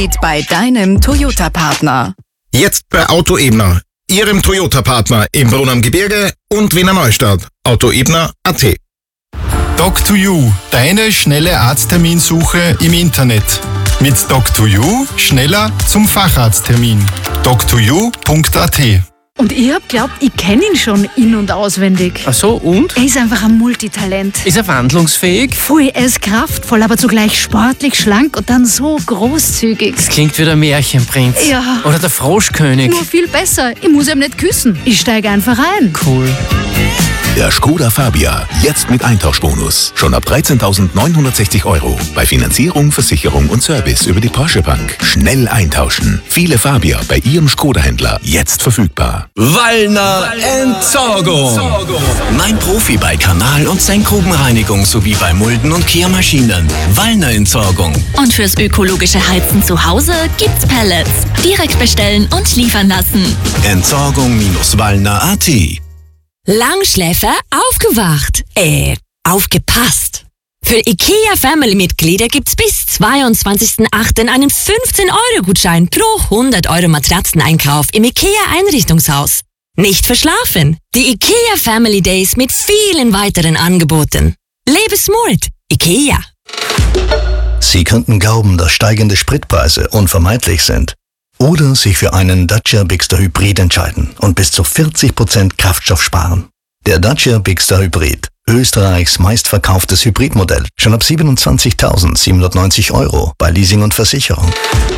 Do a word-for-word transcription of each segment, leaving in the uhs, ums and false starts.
Bei deinem Toyota-Partner. Jetzt bei Auto Ebner, Ihrem Toyota-Partner im Brunn am Gebirge und Wiener Neustadt. Autoebner punkt at. Doc to You, deine schnelle Arztterminsuche im Internet. Mit Doc to You schneller zum Facharzttermin. doc to you punkt at. Und ich hab glaubt, ich kenne ihn schon in- und auswendig. Ach so, und? Er ist einfach ein Multitalent. Ist er wandlungsfähig? Voll, er ist kraftvoll, aber zugleich sportlich, schlank und dann so großzügig. Das klingt wie der Märchenprinz. Ja. Oder der Froschkönig. Nur viel besser. Ich muss ihm nicht küssen. Ich steige einfach ein. Cool. Der Skoda Fabia, jetzt mit Eintauschbonus. Schon ab dreizehntausendneunhundertsechzig Euro. Bei Finanzierung, Versicherung und Service über die Porsche Bank. Schnell eintauschen. Viele Fabia bei Ihrem Skoda-Händler. Jetzt verfügbar. Wallner Entsorgung. Mein Profi bei Kanal- und Senkgrubenreinigung sowie bei Mulden- und Kehrmaschinen. Wallner Entsorgung. Und fürs ökologische Heizen zu Hause gibt's Pellets. Direkt bestellen und liefern lassen. Entsorgung-wallner punkt at. Langschläfer aufgewacht. Äh, aufgepasst. Für IKEA Family-Mitglieder gibt's bis zweiundzwanzigsten achten einen fünfzehn-Euro-Gutschein pro hundert Euro Matratzeneinkauf im IKEA Einrichtungshaus. Nicht verschlafen. Die IKEA Family Days mit vielen weiteren Angeboten. Lebe smart. IKEA. Sie könnten glauben, dass steigende Spritpreise unvermeidlich sind. Oder sich für einen Dacia Bigster Hybrid entscheiden und bis zu vierzig Prozent Kraftstoff sparen. Der Dacia Bigster Hybrid, Österreichs meistverkauftes Hybridmodell, schon ab siebenundzwanzigtausendsiebenhundertneunzig Euro bei Leasing und Versicherung.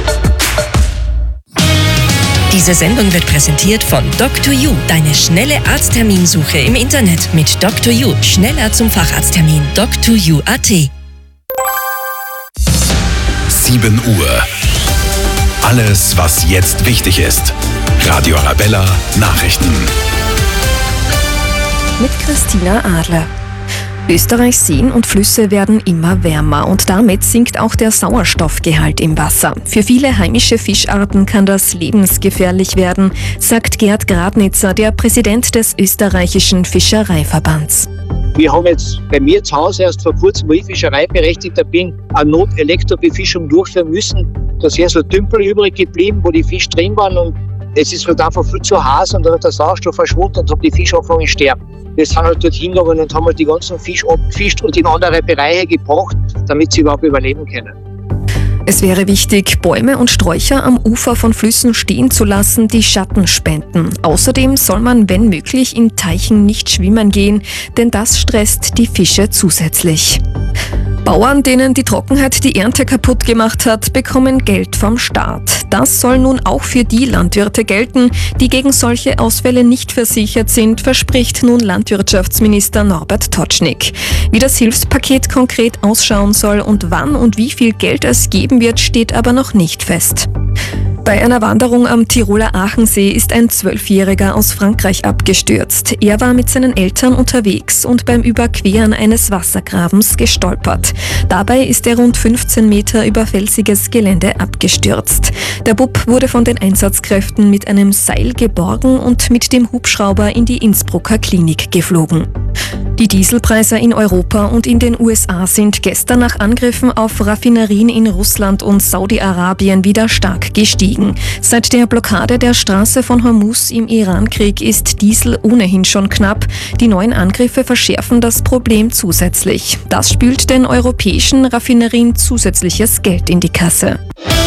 Diese Sendung wird präsentiert von Doc to You, deine schnelle Arztterminsuche im Internet. Mit Doc to You schneller zum Facharzttermin. doc to you punkt at. sieben Uhr. Alles, was jetzt wichtig ist. Radio Arabella Nachrichten. Mit Christina Adler. Österreichs Seen und Flüsse werden immer wärmer und damit sinkt auch der Sauerstoffgehalt im Wasser. Für viele heimische Fischarten kann das lebensgefährlich werden, sagt Gerd Gradnitzer, der Präsident des österreichischen Fischereiverbands. Wir haben jetzt bei mir zu Hause erst vor kurzem, wo ich Fischereiberechtigter bin, eine Not-Elektrobefischung durchführen müssen. Da ist ja so Tümpel übrig geblieben, wo die Fische drin waren und es ist halt einfach viel zu heiß und dann hat der Sauerstoff verschwunden und haben die Fische angefangen zu sterben. Wir sind halt dort hingegangen und haben halt die ganzen Fische abgefischt und in andere Bereiche gebracht, damit sie überhaupt überleben können. Es wäre wichtig, Bäume und Sträucher am Ufer von Flüssen stehen zu lassen, die Schatten spenden. Außerdem soll man, wenn möglich, in Teichen nicht schwimmen gehen, denn das stresst die Fische zusätzlich. Bauern, denen die Trockenheit die Ernte kaputt gemacht hat, bekommen Geld vom Staat. Das soll nun auch für die Landwirte gelten, die gegen solche Ausfälle nicht versichert sind, verspricht nun Landwirtschaftsminister Norbert Totschnig. Wie das Hilfspaket konkret ausschauen soll und wann und wie viel Geld es geben wird, steht aber noch nicht fest. Bei einer Wanderung am Tiroler Aachensee ist ein Zwölfjähriger aus Frankreich abgestürzt. Er war mit seinen Eltern unterwegs und beim Überqueren eines Wassergrabens gestolpert. Dabei ist er rund fünfzehn Meter über felsiges Gelände abgestürzt. Der Bub wurde von den Einsatzkräften mit einem Seil geborgen und mit dem Hubschrauber in die Innsbrucker Klinik geflogen. Die Dieselpreise in Europa und in den U S A sind gestern nach Angriffen auf Raffinerien in Russland und Saudi-Arabien wieder stark gestiegen. Seit der Blockade der Straße von Hormuz im Iran-Krieg ist Diesel ohnehin schon knapp. Die neuen Angriffe verschärfen das Problem zusätzlich. Das spült den europäischen Raffinerien zusätzliches Geld in die Kasse.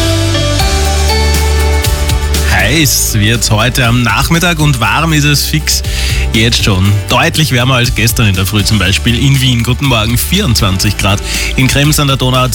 Heiß wird es heute am Nachmittag und warm ist es fix jetzt schon. Deutlich wärmer als gestern in der Früh zum Beispiel in Wien. Guten Morgen, vierundzwanzig Grad. In Krems an der Donau